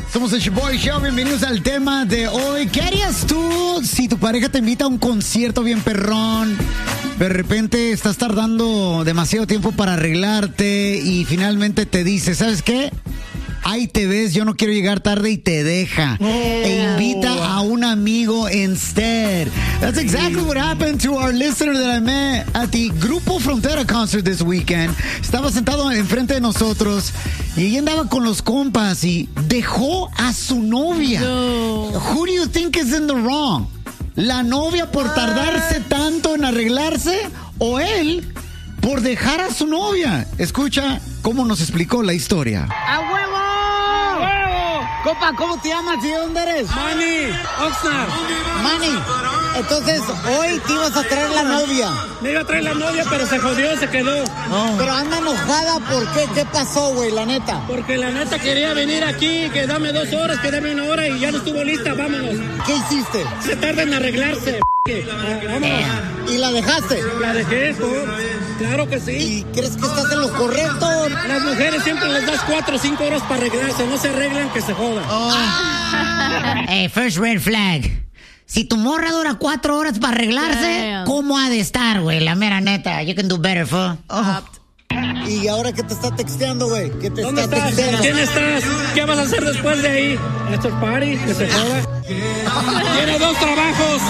Somos el Shoboy Show, bienvenidos al tema de hoy. ¿Qué harías tú si tu pareja te invita a un concierto bien perrón? De repente estás tardando demasiado tiempo para arreglarte y finalmente te dice, ¿sabes qué? Ahí te ves, yo no quiero llegar tarde y te deja. E invita a un amigo instead. That's exactly what happened to our listener that I met at the Grupo Frontera concert this weekend. Estaba sentado enfrente de nosotros y ella andaba con los compas y dejó a su novia. No. Who do you think is in the wrong? ¿La novia por tardarse tanto en arreglarse o él por dejar a su novia? Escucha cómo nos explicó la historia. ¡A huevo! Compa, ¿cómo te llamas y de dónde eres? Manny, Oxnard. Manny, entonces hoy te ibas a traer la novia. Me iba a traer la novia, pero se jodió, se quedó. Oh. Pero anda enojada, ¿por qué? ¿Qué pasó, güey, la neta? Porque la neta quería venir aquí, que dame 2 horas, que dame 1 hora y ya no estuvo lista, vámonos. ¿Qué hiciste? Se tarda en arreglarse, vámonos. ¿Y la dejaste? La dejé, claro que sí. ¿Y crees que estás en lo correcto? Las mujeres siempre les das 4 o 5 horas para arreglarse, no se arreglan, que se jodan. Oh. Hey, first red flag. Si tu morra dura 4 horas para arreglarse, ¿cómo ha de estar, güey? La mera neta. You can do better, fool. Oh. ¿Y ahora qué te está texteando, güey? ¿Qué te ¿Dónde está estás? texteando? ¿Quién estás? ¿Qué vas a hacer después de ahí? Estos party, que se joda. Tiene 2 trabajos.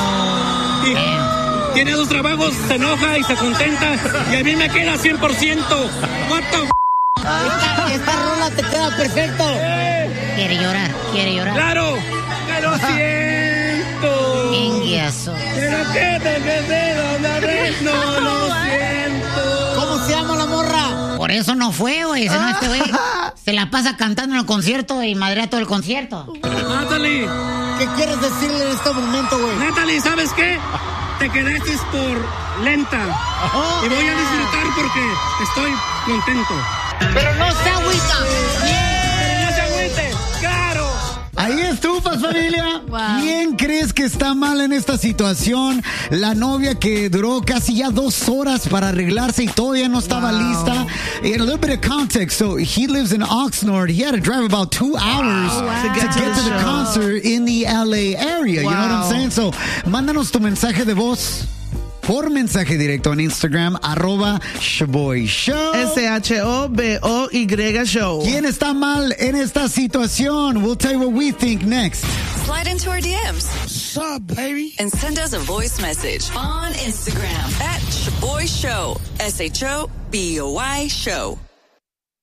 Tiene 2 trabajos, se enoja y se contenta. Y a mí me queda 100%. What the Esta rola te queda perfecto. Quiere llorar. ¡Claro! ¡Que lo siento! Inguiazo. ¡Pero que te quedé una vez! ¡No lo siento! ¿Cómo se llama la morra? Por eso no fue, güey. Si no, este güey se la pasa cantando en el concierto y madrea todo el concierto. Natalie, ¿Qué quieres decirle en este momento, güey? Natalie, ¿sabes qué? Te quedaste por lenta. Y voy a disfrutar porque estoy contento. Pero no se agüita. Pero no se agüite, claro. Ahí estufas, familia. Wow. ¿Quién crees que está mal en esta situación? La novia que duró casi ya 2 horas para arreglarse y todavía no estaba lista. And a little bit of context. So he lives in Oxnard. He had to drive about 2 hours to get to the concert in the LA area. You know what I'm saying? So mándanos tu mensaje de voz por mensaje directo en Instagram, @Shoboy Show. SHOBOY Show. ¿Quién está mal en esta situación? We'll tell you what we think next. Slide into our DMs. What's up, baby? And send us a voice message on Instagram @Shoboy Show. SHOBOY Show.